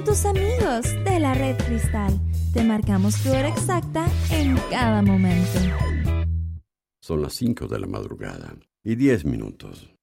tus amigos de la Red Cristal. Te marcamos tu hora exacta en cada momento. Son las 5 de la madrugada y 10 minutos.